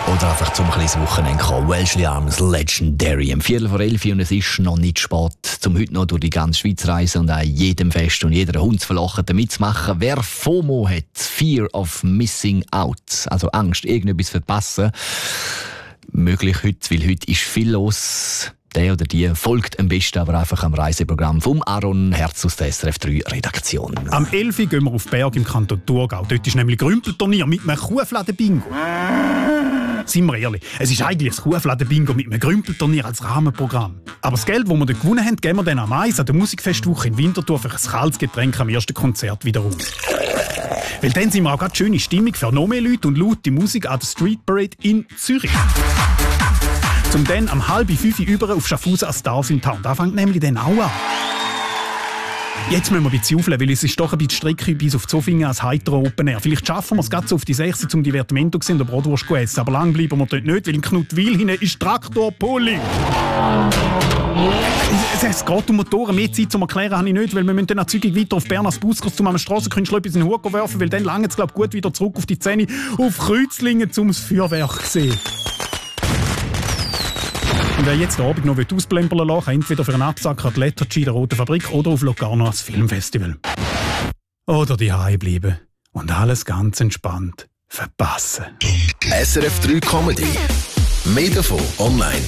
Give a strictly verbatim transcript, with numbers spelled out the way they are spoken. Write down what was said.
Oder einfach zum kleines Wochenende kommen. Welshly Arms Legendary. Am Viertel vor elf und es ist noch nicht spät, zum heute noch durch die ganze Schweiz reisen und an jedem Fest und jeder Hund zu verlachen, damit zu machen. Wer FOMO hat, Fear of Missing Out, also Angst, irgendetwas verpassen, möglich heute, weil heute ist viel los. Der oder die folgt am besten aber einfach am Reiseprogramm vom Aaron Herz aus der S R F drei Redaktion. Am elf Uhr gehen wir auf Berg im Kanton Thurgau. Dort ist nämlich Grümpelturnier mit einem Kuhfladen-Bingo. Seien wir ehrlich, es ist eigentlich ein Kuhfladen-Bingo mit einem Grümpelturnier als Rahmenprogramm. Aber das Geld, das wir dort gewonnen haben, geben wir dann am Eis an der Musikfestwoche in Winterthur für ein kaltes Getränk am ersten Konzert wieder aus. Weil dann sind wir auch gerade schöne Stimmung für noch mehr Leute und laute Musik an der Street Parade in Zürich. Zum dann am halb fünf über auf Schaffhausen als Stars in Town. Da fängt nämlich dann auch an. Jetzt müssen wir ein bisschen auflegen, weil es ist doch ein bisschen Strecke bis auf Zofingen als heiterer Open Air. Vielleicht schaffen wir es gerade so auf die sechs zum Divertimento und der Bratwurst zu essen. Aber lang bleiben wir dort nicht, weil in Knutwil hinten ist Traktorpulling. Es, es geht um Motoren. Mehr Zeit zum Erklären habe ich nicht, weil wir müssen dann zügig weiter auf Bern als Buskers zum einem Strassenkünstler etwas in den Hut werfen, weil dann lange es glaub gut wieder zurück auf die Szene auf Kreuzlingen zum Feuerwerk sehen. Und wer jetzt den Abend noch ausplempern lassen, kann entweder für einen Absack an die Letterchi der Roten Fabrik oder auf Locarno als Filmfestival. Oder daheim bleiben und alles ganz entspannt verpassen. S R F drei Comedy. Mehr davon online